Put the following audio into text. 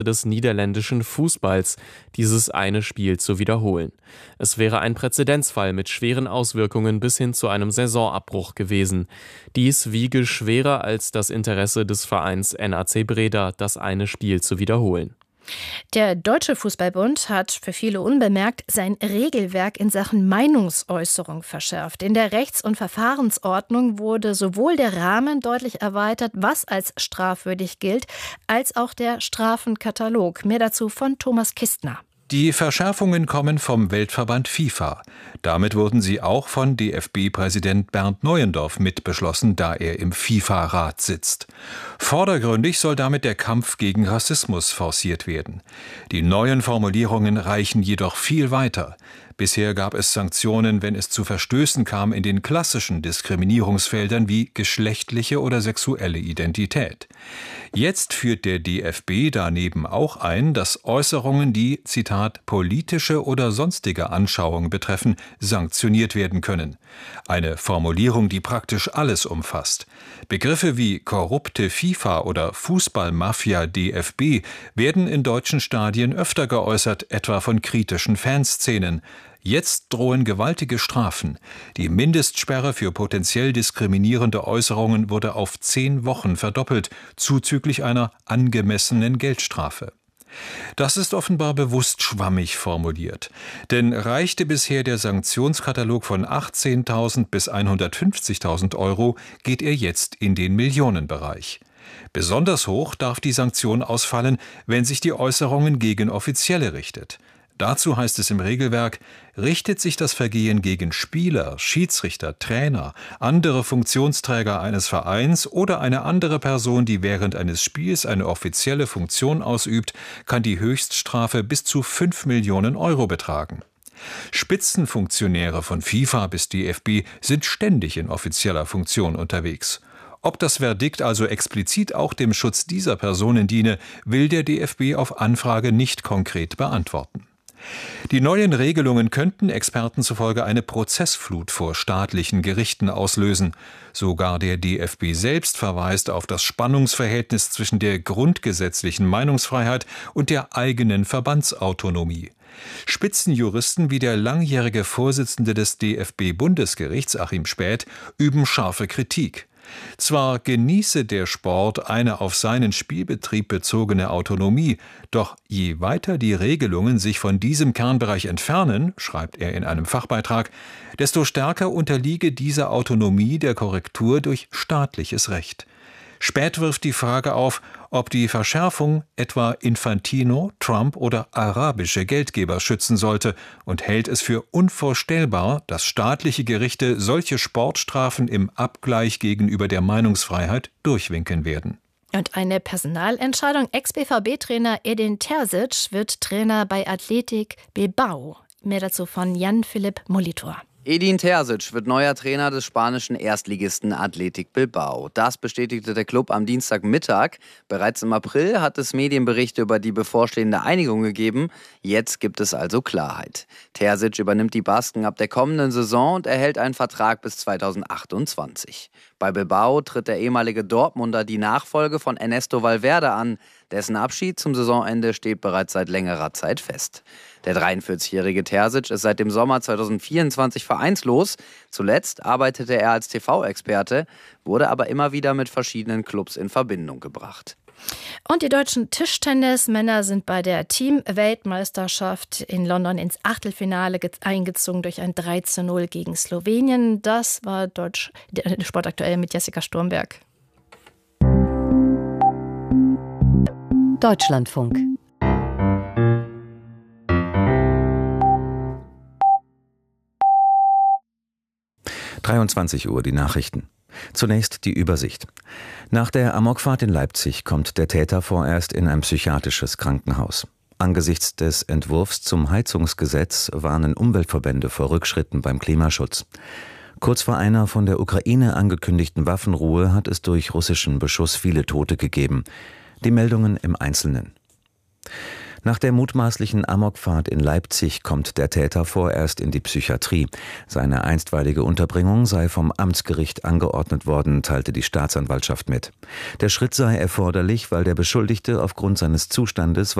des niederländischen Fußballs, dieses eine Spiel zu wiederholen. Es wäre ein Präzedenzfall mit schweren Auswirkungen bis hin zu einem Saisonabbruch gewesen. Dies wiege schwerer als das Interesse des Vereins NAC Breda, das eine Spiel zu wiederholen. Der Deutsche Fußballbund hat für viele unbemerkt sein Regelwerk in Sachen Meinungsäußerung verschärft. In der Rechts- und Verfahrensordnung wurde sowohl der Rahmen deutlich erweitert, was als strafwürdig gilt, als auch der Strafenkatalog. Mehr dazu von Thomas Kistner. Die Verschärfungen kommen vom Weltverband FIFA. Damit wurden sie auch von DFB-Präsident Bernd Neuendorf mitbeschlossen, da er im FIFA-Rat sitzt. Vordergründig soll damit der Kampf gegen Rassismus forciert werden. Die neuen Formulierungen reichen jedoch viel weiter. Bisher gab es Sanktionen, wenn es zu Verstößen kam in den klassischen Diskriminierungsfeldern wie geschlechtliche oder sexuelle Identität. Jetzt führt der DFB daneben auch ein, dass Äußerungen, die, Zitat, politische oder sonstige Anschauung betreffen, sanktioniert werden können. Eine Formulierung, die praktisch alles umfasst. Begriffe wie korrupte FIFA oder Fußballmafia DFB werden in deutschen Stadien öfter geäußert, etwa von kritischen Fanszenen. Jetzt drohen gewaltige Strafen. Die Mindestsperre für potenziell diskriminierende Äußerungen wurde auf 10 Wochen verdoppelt, zuzüglich einer angemessenen Geldstrafe. Das ist offenbar bewusst schwammig formuliert. Denn reichte bisher der Sanktionskatalog von 18.000 bis 150.000 Euro, geht er jetzt in den Millionenbereich. Besonders hoch darf die Sanktion ausfallen, wenn sich die Äußerungen gegen Offizielle richtet. Dazu heißt es im Regelwerk, richtet sich das Vergehen gegen Spieler, Schiedsrichter, Trainer, andere Funktionsträger eines Vereins oder eine andere Person, die während eines Spiels eine offizielle Funktion ausübt, kann die Höchststrafe bis zu 5 Millionen Euro betragen. Spitzenfunktionäre von FIFA bis DFB sind ständig in offizieller Funktion unterwegs. Ob das Verdikt also explizit auch dem Schutz dieser Personen diene, will der DFB auf Anfrage nicht konkret beantworten. Die neuen Regelungen könnten Experten zufolge eine Prozessflut vor staatlichen Gerichten auslösen. Sogar der DFB selbst verweist auf das Spannungsverhältnis zwischen der grundgesetzlichen Meinungsfreiheit und der eigenen Verbandsautonomie. Spitzenjuristen wie der langjährige Vorsitzende des DFB-Bundesgerichts Achim Späth üben scharfe Kritik. Zwar genieße der Sport eine auf seinen Spielbetrieb bezogene Autonomie, doch je weiter die Regelungen sich von diesem Kernbereich entfernen, schreibt er in einem Fachbeitrag, desto stärker unterliege diese Autonomie der Korrektur durch staatliches Recht. Späth wirft die Frage auf, ob die Verschärfung etwa Infantino, Trump oder arabische Geldgeber schützen sollte und hält es für unvorstellbar, dass staatliche Gerichte solche Sportstrafen im Abgleich gegenüber der Meinungsfreiheit durchwinken werden. Und eine Personalentscheidung. Ex-BVB-Trainer Edin Terzic wird Trainer bei Athletic Bilbao. Mehr dazu von Jan-Philipp Molitor. Edin Terzic wird neuer Trainer des spanischen Erstligisten Athletic Bilbao. Das bestätigte der Club am Dienstagmittag. Bereits im April hat es Medienberichte über die bevorstehende Einigung gegeben. Jetzt gibt es also Klarheit. Terzic übernimmt die Basken ab der kommenden Saison und erhält einen Vertrag bis 2028. Bei Bilbao tritt der ehemalige Dortmunder die Nachfolge von Ernesto Valverde an. Dessen Abschied zum Saisonende steht bereits seit längerer Zeit fest. Der 43-jährige Terzic ist seit dem Sommer 2024 vereinslos. Zuletzt arbeitete er als TV-Experte, wurde aber immer wieder mit verschiedenen Clubs in Verbindung gebracht. Und die deutschen Tischtennismänner sind bei der Team-Weltmeisterschaft in London ins Achtelfinale eingezogen durch ein 3:0 gegen Slowenien. Das war Sport aktuell mit Jessica Sturmberg. Deutschlandfunk. Uhr, die Nachrichten. Zunächst die Übersicht. Nach der Amokfahrt in Leipzig kommt der Täter vorerst in ein psychiatrisches Krankenhaus. Angesichts des Entwurfs zum Heizungsgesetz warnen Umweltverbände vor Rückschritten beim Klimaschutz. Kurz vor einer von der Ukraine angekündigten Waffenruhe hat es durch russischen Beschuss viele Tote gegeben. Die Meldungen im Einzelnen. Nach der mutmaßlichen Amokfahrt in Leipzig kommt der Täter vorerst in die Psychiatrie. Seine einstweilige Unterbringung sei vom Amtsgericht angeordnet worden, teilte die Staatsanwaltschaft mit. Der Schritt sei erforderlich, weil der Beschuldigte aufgrund seines Zustandes